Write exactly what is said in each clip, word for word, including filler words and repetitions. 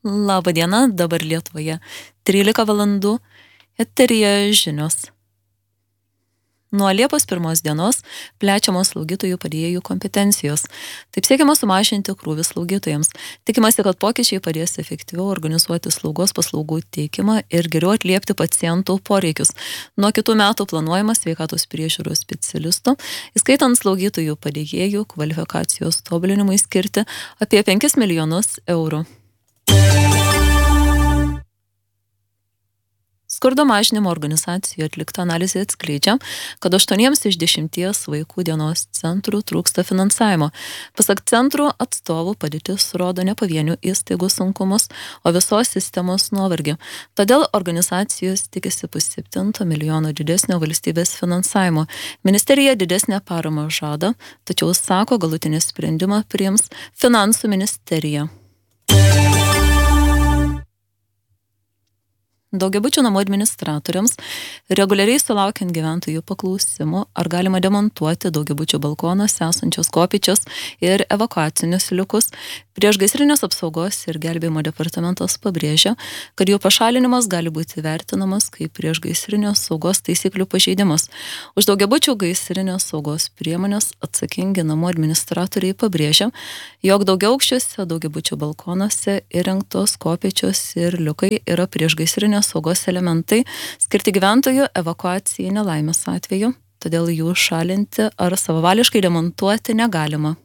Labą dieną, dabar Lietuvoje trylika valandų, eteryje žinios. Nuo Liepos pirmos dienos plečiamos slaugytojų padėjėjų kompetencijos. Taip siekiama sumažinti krūvį slaugytojams. Tikimasi, kad pokyčiai padės efektyviau organizuoti slaugos paslaugų teikimą ir geriau atliepti pacientų poreikius. Nuo kitų metų planuojama sveikatos priežiūros specialistų, įskaitant slaugytojų padėjėjų kvalifikacijos tobulinimui skirti apie penkis milijonus eurų. Skurdo mažinimo organizacijų atlikta analizė atskleidžia, kad aštuoniems iš dešimties vaikų dienos centrų trūksta finansavimo. Pasak centrų atstovų padėtis rodo ne pavienių įstaigų sunkumus, o visos sistemos nuovargį. Todėl organizacijos tikisi pusseptinto milijono didesnio valstybės finansavimo. Ministerija didesnę paramą žada, tačiau sako, galutinį sprendimą priims finansų ministerija. Daugiabučių namų administratoriams reguliariai sulaukiant gyventojų paklausimų, ar galima demontuoti daugiabučių balkonuose esančios kopėčios ir evakuacinius liukus, priešgaisrinės apsaugos ir gelbėjimo departamentas pabrėžia, kad jų pašalinimas gali būti vertinamas kaip priešgaisrinės saugos taisyklių pažeidimas. Už daugiabučių gaisrinės saugos priemonės atsakingi namų administratoriai pabrėžia, jog daugiaaukščiuose daugiabučių balkonuose įrengtos kopėčios ir liukai yra priešgaisrinės saugos elementai skirti gyventojų evakuacijai nelaimės atveju, todėl jų šalinti ar savavališkai demontuoti negalima.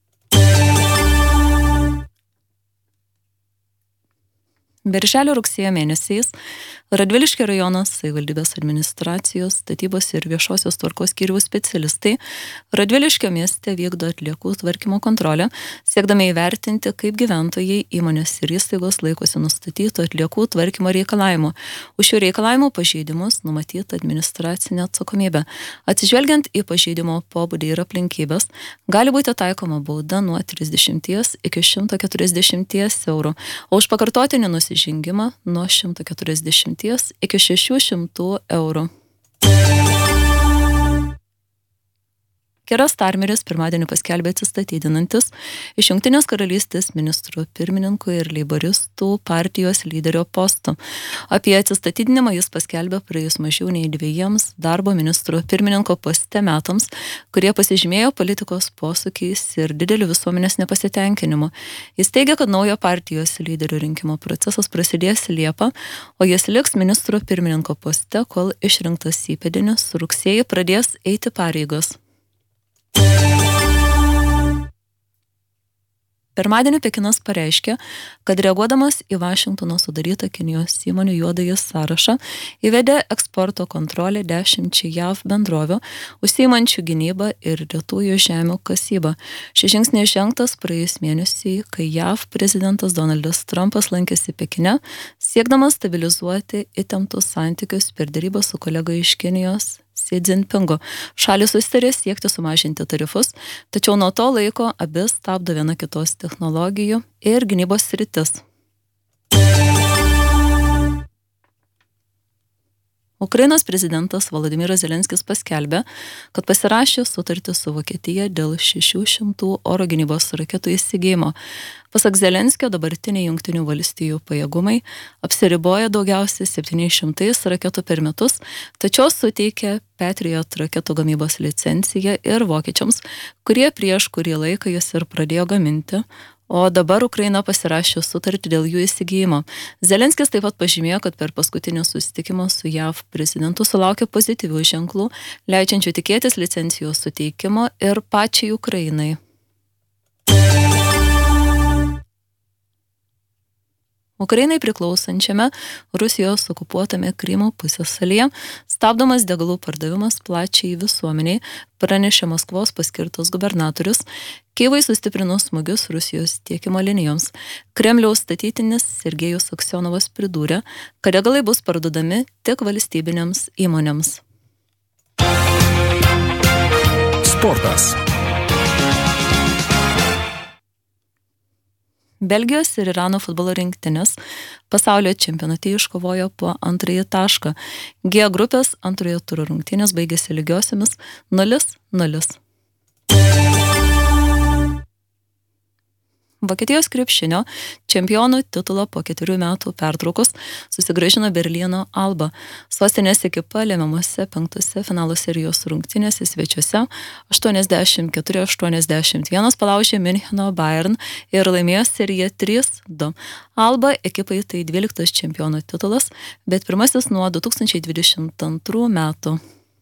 Birželio rugsėjo mėnesiais Radviliškio rajono savivaldybės administracijos, statybos ir viešosios tvarkos skyriaus specialistai Radviliškio mieste vykdo atliekų tvarkymo kontrolę, siekdami įvertinti, kaip gyventojai, įmonės ir įstaigos laikosi nustatytų atliekų tvarkymo reikalavimų. Už šių reikalavimų pažeidimus numatyta administracinė atsakomybė. Atsižvelgiant į pažeidimo pobūdį ir aplinkybės, gali būti taikoma bauda nuo trisdešimties iki šimto keturiasdešimties eurų, o už pakartotinį nusižengimą nuo šimto keturiasdešimties iki šešių šimtų eurų. Keras Starmeris pirmadienį paskelbė atsistatydinantis iš Jungtinės karalystės ministrų pirmininkų ir leiboristų partijos lyderio postų. Apie atsistatydinimą jis paskelbė praėjus mažiau nei dviejiems darbo ministro pirmininko poste metams, kurie pasižymėjo politikos posūkiais ir dideliu visuomenės nepasitenkinimu. Jis teigia, kad naujo partijos lyderio rinkimo procesas prasidės Liepą, o jis liks ministro pirmininko poste, kol išrinktas įpėdinis rugsėjį pradės eiti pareigos. Pirmadienį Pekinas pareiškė, kad reaguodamas į Vašingtono sudarytą Kinijos įmonių juodąjį sąrašą įvedė eksporto kontrolę dešimčiai J A V bendrovių, užsiimančių gynybą ir retųjų žemių kasybą. Šis žingsnis žengtas praėjus mėnesį, kai J A V prezidentas Donaldas Trumpas lankėsi Pekine, siekdamas stabilizuoti įtemptus santykius per derybą su kolega iš Kinijos Xi Jinpingu. Šalys susitarė siekti sumažinti tarifus, tačiau nuo to laiko abi stabdo viena kitos technologijų ir gynybos sritis. Ukrainos prezidentas Volodymyras Zelenskis paskelbė, kad pasirašė sutartį su Vokietija dėl šešių šimtų oro gynybos raketų įsigijimo. Pasak Zelenskio, dabartiniai Jungtinių valstijų pajėgumai apsiriboja daugiausiai septyniais šimtais raketų per metus, tačiau suteikė Patriot raketų gamybos licenciją ir vokiečiams, kurie prieš kurį laiką jas ir pradėjo gaminti, o dabar Ukraina pasirašė sutartį dėl jų įsigijimo. Zelenskis taip pat pažymėjo, kad per paskutinį susitikimą su J A V prezidentu sulaukė pozityvių ženklų, leidžiančių tikėtis licencijos suteikimo ir pačiai Ukrainai. Ukrainai priklausančiame Rusijos okupuotame Krymo pusiasalyje stabdomas degalų pardavimas plačiai visuomeniai, pranešė Maskvos paskirtas gubernatorius, Kyjivui sustiprinus smūgius Rusijos tiekimo linijoms. Kremliaus statytinis Sergejus Aksionovas pridūrė, kad degalai bus parduodami tik valstybinėms įmonėms. Sportas. Belgijos ir Irano futbolo rinktinės pasaulio čempionate iškovojo po antrąjį tašką. G grupės antrojo turo rungtynės baigėsi lygiosiomis nulis nulis. Vokietijos krepšinio čempionų titulą po keturių metų pertraukos susigrąžino Berlyno Alba. Sostinės ekipa lemiamose penktose finalo serijos rungtynėse svečiuose aštuoniasdešimt keturi aštuoniasdešimt vienas palaužė Müncheno Bayern ir laimėjo seriją trys du. Alba ekipai tai dvyliktas čempionų titulas, bet pirmasis nuo du tūkstančiai dvidešimt antrų metų.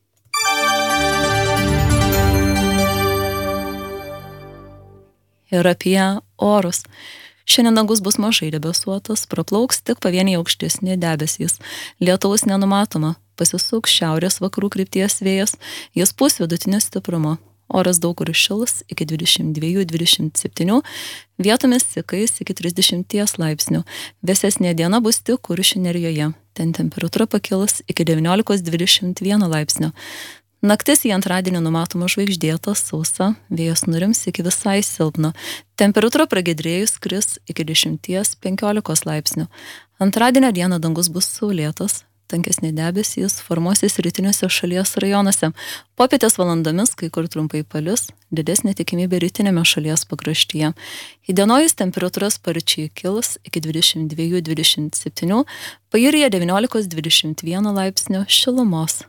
Ir apie orus. Šiandien dangus bus mažai debesuotas, praplauks tik pavieniai aukštesni debesys. Lietaus nenumatoma, pasisuks šiaurės vakarų krypties vėjas, jis pūs vidutinio stiprumo. Oras daug kur šils iki dvidešimt dviejų dvidešimt septynių, vietomis įkais iki trisdešimt laipsnių. Vėsesnė diena bus tik Kuršių nerijoje. Ten temperatūra pakils iki devyniolikos dvidešimt vieno laipsnio. Naktis į antradienį numatoma žvaigždėta, sausa, vėjas nurims iki visai silpno. Temperatūra pragiedrėjus kris iki dešimties penkiolikos laipsnių. Antradienio dieną dangus bus saulėtas, tankesni debesys formuosis rytiniuose šalies rajonuose. Popietės valandomis kai kur trumpai palis, didesnė tikimybė rytinėme šalies pakraštyje. Įdienojus temperatūra sparčiai kils iki dvidešimt dviejų dvidešimt septynių, pajūryje devyniolikos dvidešimt vieno laipsnio šilumos.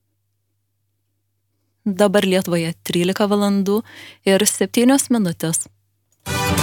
Dabar Lietuvoje trylika valandų ir septynios minutės.